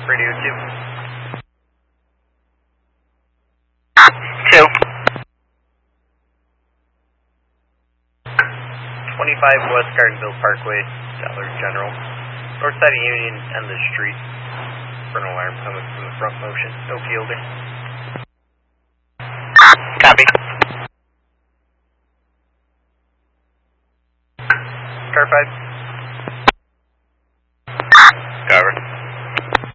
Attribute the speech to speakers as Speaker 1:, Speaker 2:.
Speaker 1: Radio 2. 2. 25 West Gardenville Parkway, Dollar General. North side of Union and the street. For an alarm coming from the front motion. No fielding. Copy. Car 5. Cover.